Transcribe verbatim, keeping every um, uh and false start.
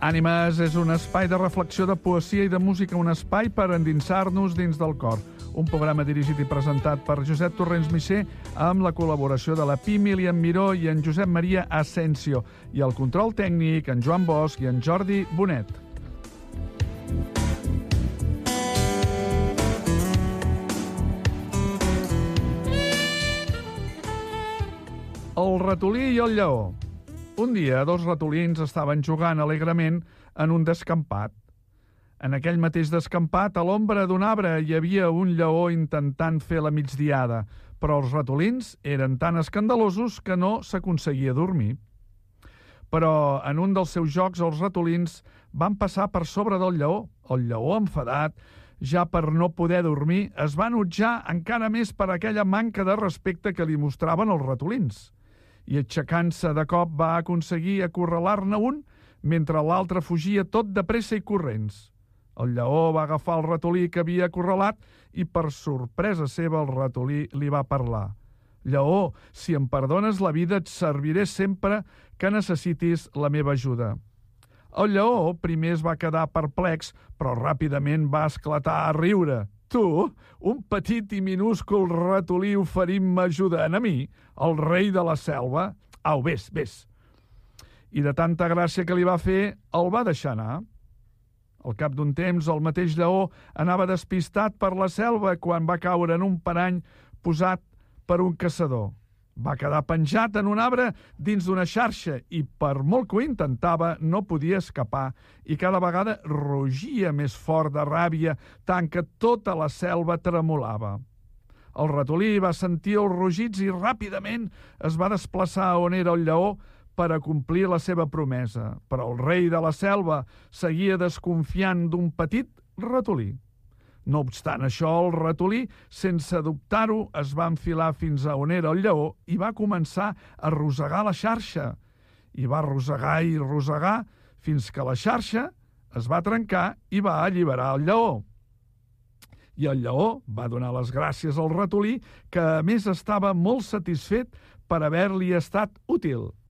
Ànimes és un espai de reflexió de poesia i de música, un espai per endinsar-nos dins del cor. Un programa dirigit i presentat per Josep Torrents Misser amb la col·laboració de la Pi Milian Miró i en Josep Maria Asensio i el control tècnic en Joan Bosch i en Jordi Bonet. El ratolí i el lleó. Un dia, dos ratolins estaven jugant alegrement en un descampat. En aquell mateix descampat, a l'ombra d'un arbre, hi havia un lleó intentant fer la migdiada, però els ratolins eren tan escandalosos que no s'aconseguia dormir. Però en un dels seus jocs, els ratolins van passar per sobre del lleó. El lleó, enfadat, ja per no poder dormir, es va enutjar encara més per aquella manca de respecte que li mostraven els ratolins. I aixecant-se de cop va aconseguir acorralar-ne un mentre l'altre fugia tot de pressa i corrents. El lleó va agafar el ratolí que havia acorralat i per sorpresa seva el ratolí li va parlar. «Lleó, si em perdones la vida et serviré sempre que necessitis la meva ajuda». El lleó primer es va quedar perplex, però ràpidament va esclatar a riure. «Tu, un petit i minúscul ratolí oferint-me ajuda a mi, el rei de la selva? Au, vés, vés». I de tanta gràcia que li va fer, el va deixar anar. Al cap d'un temps, el mateix lleó anava despistat per la selva quan va caure en un parany posat per un caçador. Va quedar penjat en un arbre dins d'una xarxa i, per molt que ho intentava, no podia escapar i cada vegada rugia més fort de ràbia, tant que tota la selva tremolava. El ratolí va sentir els rugits i ràpidament es va desplaçar on era el lleó per a complir la seva promesa. Però el rei de la selva seguia desconfiant d'un petit ratolí. No obstant això, el ratolí, sense dubtar-ho, es va enfilar fins a on era el lleó i va començar a rosegar la xarxa. I va rosegar i rosegar fins que la xarxa es va trencar i va alliberar el lleó. I el lleó va donar les gràcies al ratolí, que a més estava molt satisfet per haver-li estat útil.